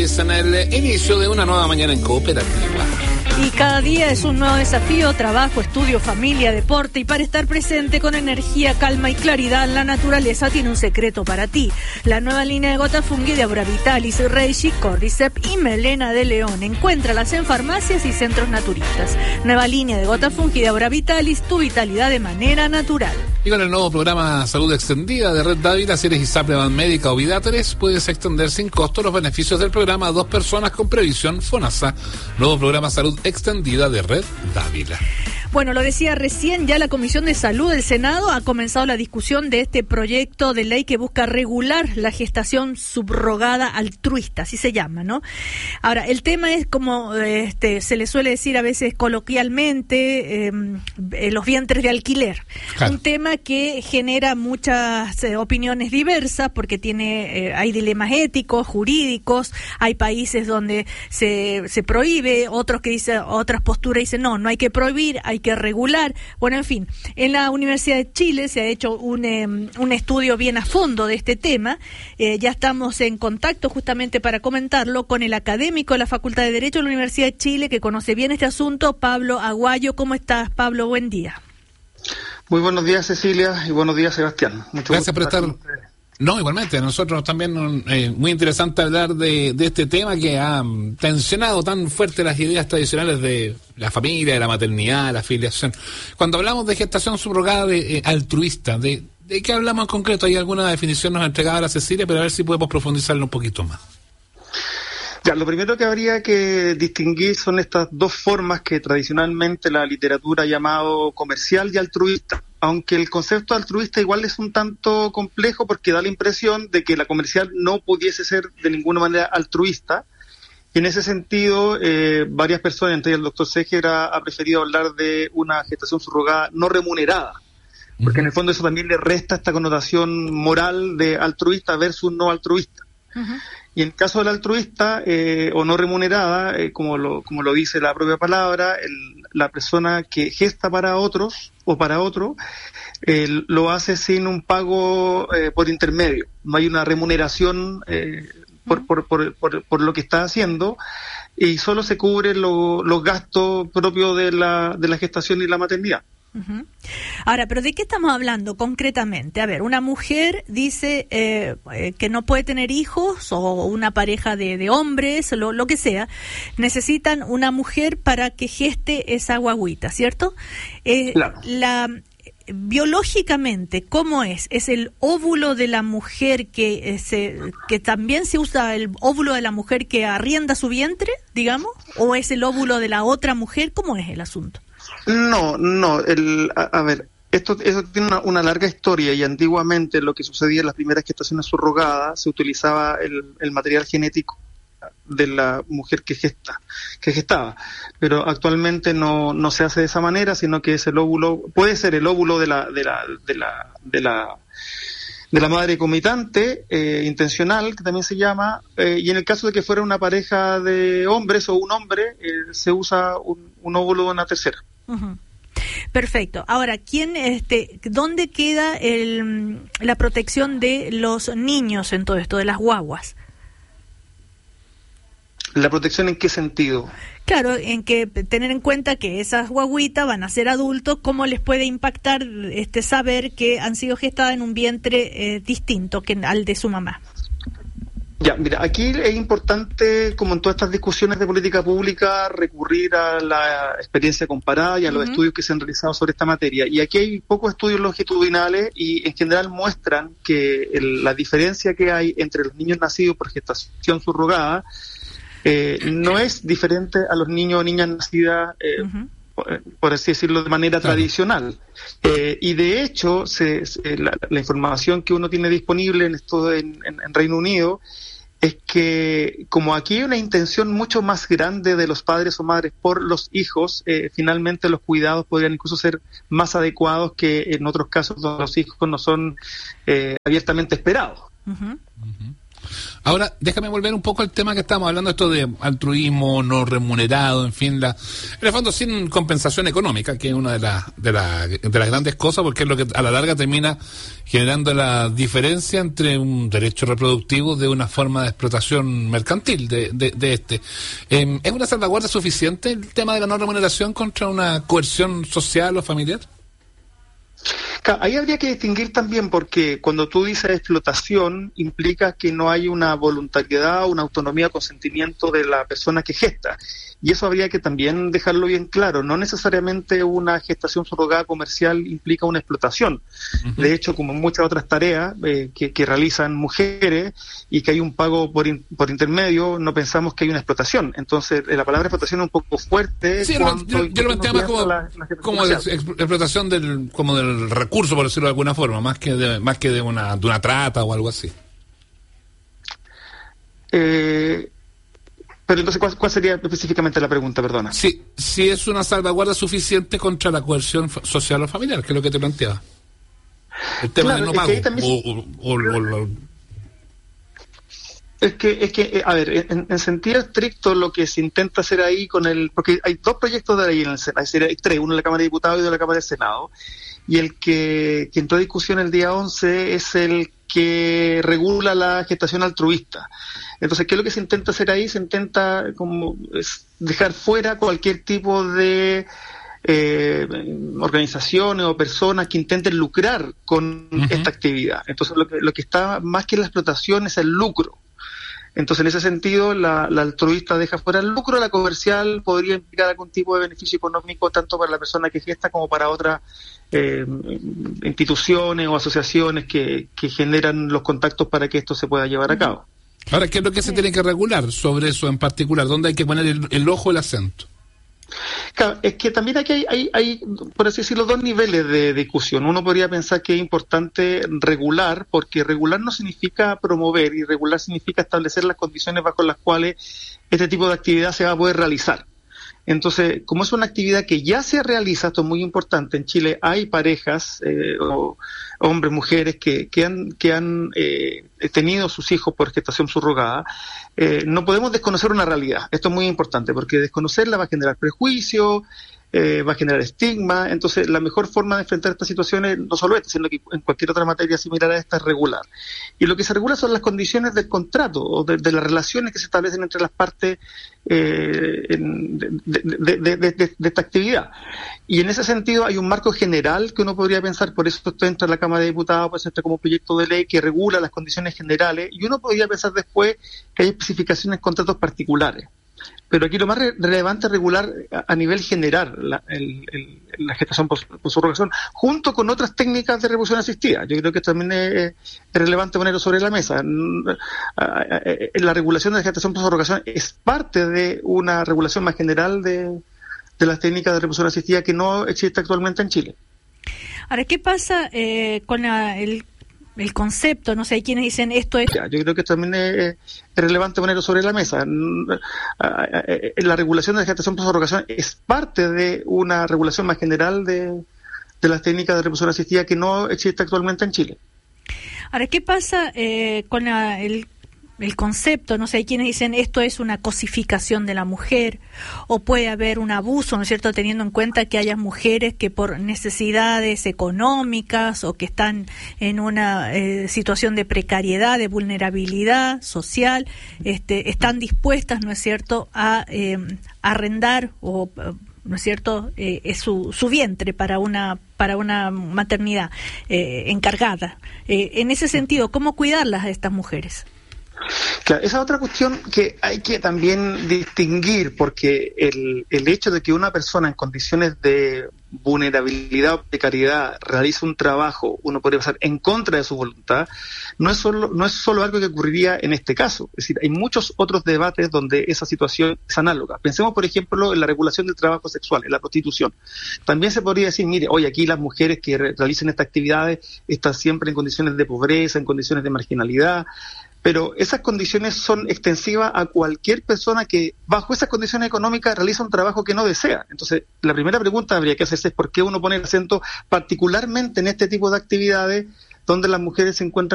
6 en el inicio de una nueva mañana en Cooperativa. Y cada día es un nuevo desafío, trabajo, estudio, familia, deporte. Y para estar presente con energía, calma y claridad, la naturaleza tiene un secreto para ti. La nueva línea de Gota Fungi de Aura Vitalis, Reishi, Cordyceps y Melena de León. Encuéntralas en farmacias y centros naturistas. Nueva línea de Gota Fungi de Aura Vitalis, tu vitalidad de manera natural. Y con el nuevo programa Salud Extendida de Red Dávila, si eres Isapleman médica o Vidáteres, puedes extender sin costo los beneficios del programa a 2 personas con previsión FONASA. Nuevo programa Salud Extendida de Red Dávila. Bueno, lo decía recién, ya la Comisión de Salud del Senado ha comenzado la discusión de este proyecto de ley que busca regular la gestación subrogada altruista, así se llama, ¿no? Ahora, el tema es como se le suele decir a veces coloquialmente, los vientres de alquiler. Claro. Un tema que genera muchas opiniones diversas porque hay dilemas éticos, jurídicos, hay países donde se prohíbe, otros que dicen, otras posturas dicen no hay que prohibir, hay que regular. Bueno, en fin, en la Universidad de Chile se ha hecho un estudio bien a fondo de este tema. Ya estamos en contacto justamente para comentarlo con el académico de la Facultad de Derecho de la Universidad de Chile, que conoce bien este asunto, Pablo Aguayo. ¿Cómo estás, Pablo? Buen día. Muy buenos días, Cecilia, y buenos días, Sebastián. Mucho gracias por estar. No, igualmente, a nosotros también muy interesante hablar de este tema que ha tensionado tan fuerte las ideas tradicionales de la familia, de la maternidad, de la filiación. Cuando hablamos de gestación subrogada altruista, ¿de qué hablamos en concreto? ¿Hay alguna definición nos ha entregado a la Cecilia? Pero a ver si podemos profundizarlo un poquito más. Ya, lo primero que habría que distinguir son estas 2 formas que tradicionalmente la literatura ha llamado comercial y altruista. Aunque el concepto altruista igual es un tanto complejo porque da la impresión de que la comercial no pudiese ser de ninguna manera altruista. Y en ese sentido, varias personas, entre ellas el doctor Seger, ha preferido hablar de una gestación subrogada no remunerada. Porque en el fondo eso también le resta esta connotación moral de altruista versus no altruista. Uh-huh. Y en el caso del altruista o no remunerada, como lo dice la propia palabra, la persona que gesta para otros o para otro, lo hace sin un pago por intermedio. No hay una remuneración por lo que está haciendo y solo se cubren los gastos propios de la gestación y la maternidad. Uh-huh. Ahora, ¿pero de qué estamos hablando concretamente? A ver, una mujer dice que no puede tener hijos o una pareja de hombres, lo que sea, necesitan una mujer para que geste esa guagüita, ¿cierto? Claro. Biológicamente, ¿cómo es? ¿Es el óvulo de la mujer que también se usa el óvulo de la mujer que arrienda su vientre, digamos? ¿O es el óvulo de la otra mujer? ¿Cómo es el asunto? No, a ver, eso tiene una larga historia y antiguamente lo que sucedía en las primeras gestaciones subrogadas se utilizaba el material genético de la mujer que gestaba, pero actualmente no se hace de esa manera, sino que es el óvulo, puede ser el óvulo de la madre comitante, intencional, que también se llama, y en el caso de que fuera una pareja de hombres o un hombre, se usa un óvulo de una tercera. Uh-huh. Perfecto. Ahora, ¿dónde queda la protección de los niños en todo esto, de las guaguas? ¿La protección en qué sentido? Claro, en que tener en cuenta que esas guaguitas van a ser adultos, ¿cómo les puede impactar saber que han sido gestadas en un vientre distinto que al de su mamá? Ya, mira, aquí es importante, como en todas estas discusiones de política pública, recurrir a la experiencia comparada y a los estudios que se han realizado sobre esta materia. Y aquí hay pocos estudios longitudinales y en general muestran que la diferencia que hay entre los niños nacidos por gestación subrogada no es diferente a los niños o niñas nacidas, por así decirlo, de manera tradicional. Y de hecho, la información que uno tiene disponible en Reino Unido es que como aquí hay una intención mucho más grande de los padres o madres por los hijos, finalmente los cuidados podrían incluso ser más adecuados que en otros casos donde los hijos no son abiertamente esperados. Uh-huh. Ahora, déjame volver un poco al tema que estamos hablando, esto de altruismo no remunerado, en fin, en el fondo sin compensación económica, que es una de las grandes cosas, porque es lo que a la larga termina generando la diferencia entre un derecho reproductivo de una forma de explotación mercantil de este. ¿Es una salvaguarda suficiente el tema de la no remuneración contra una coerción social o familiar? Ahí habría que distinguir también, porque cuando tú dices explotación implica que no hay una voluntariedad, una autonomía, consentimiento de la persona que gesta, y eso habría que también dejarlo bien claro. No necesariamente una gestación subrogada comercial implica una explotación. Uh-huh. De hecho, como en muchas otras tareas que realizan mujeres y que hay un pago por intermedio, no pensamos que hay una explotación. Entonces, la palabra explotación es un poco fuerte. Sí, yo lo planteaba como explotación del recurso, por decirlo de alguna forma, más que de una trata o algo así. Pero entonces, ¿cuál sería específicamente la pregunta, perdona? Sí, si es una salvaguarda suficiente contra la coerción social o familiar, que es lo que te planteaba. El tema del no pago. Es que, a ver, en sentido estricto lo que se intenta hacer ahí porque hay dos proyectos de ley en el Senado, hay tres, uno en la Cámara de Diputados y otro en la Cámara del Senado, y el que entró a discusión el día 11 es el que regula la gestación altruista. Entonces, ¿qué es lo que se intenta hacer ahí? Se intenta dejar fuera cualquier tipo de organizaciones o personas que intenten lucrar con esta actividad. Entonces, lo que está más que la explotación es el lucro. Entonces, en ese sentido, la altruista deja fuera el lucro, la comercial podría implicar algún tipo de beneficio económico tanto para la persona que gesta como para otras instituciones o asociaciones que generan los contactos para que esto se pueda llevar a cabo. Ahora, ¿qué es lo que se tiene que regular sobre eso en particular? ¿Dónde hay que poner el ojo, el acento? Claro, es que también aquí hay, por así decirlo, dos niveles de discusión. Uno podría pensar que es importante regular, porque regular no significa promover, y regular significa establecer las condiciones bajo las cuales este tipo de actividad se va a poder realizar. Entonces, como es una actividad que ya se realiza, esto es muy importante, en Chile hay parejas, o hombres, mujeres, que han tenido sus hijos por gestación subrogada. No podemos desconocer una realidad. Esto es muy importante, porque desconocerla va a generar prejuicio, va a generar estigma. Entonces, la mejor forma de enfrentar estas situaciones, no solo esta, sino que en cualquier otra materia similar a esta, es regular. Y lo que se regula son las condiciones del contrato o de las relaciones que se establecen entre las partes de esta actividad. Y en ese sentido hay un marco general que uno podría pensar, por eso esto entra en la Cámara de Diputados, pues entra como proyecto de ley que regula las condiciones generales, y uno podría pensar después que hay especificaciones en contratos particulares. Pero aquí lo más relevante es regular a nivel general la gestación por subrogación, junto con otras técnicas de reproducción asistida. Yo creo que también es relevante ponerlo sobre la mesa. La regulación de la gestación por subrogación es parte de una regulación más general de las técnicas de reproducción asistida que no existe actualmente en Chile. Ahora, ¿qué pasa con el concepto? No sé, hay quienes dicen esto es... Yo creo que también es relevante ponerlo sobre la mesa. La regulación de la gestación por subrogación es parte de una regulación más general de las técnicas de reproducción asistida que no existe actualmente en Chile. Ahora, ¿qué pasa con el concepto? No sé, hay quienes dicen esto es una cosificación de la mujer, o puede haber un abuso, ¿no es cierto?, teniendo en cuenta que haya mujeres que por necesidades económicas o que están en una situación de precariedad, de vulnerabilidad social, están dispuestas, ¿no es cierto?, a arrendar o ¿no es cierto?, su vientre para una maternidad encargada. En ese sentido, ¿cómo cuidarlas a estas mujeres? Claro, esa es otra cuestión que hay que también distinguir, porque el hecho de que una persona en condiciones de vulnerabilidad o precariedad realice un trabajo, uno podría pasar en contra de su voluntad, no es solo algo que ocurriría en este caso. Es decir, hay muchos otros debates donde esa situación es análoga. Pensemos, por ejemplo, en la regulación del trabajo sexual, en la prostitución. También se podría decir, mire, hoy aquí las mujeres que realicen estas actividades están siempre en condiciones de pobreza, en condiciones de marginalidad. Pero esas condiciones son extensivas a cualquier persona que bajo esas condiciones económicas realiza un trabajo que no desea. Entonces, la primera pregunta habría que hacerse es por qué uno pone el acento particularmente en este tipo de actividades donde las mujeres se encuentran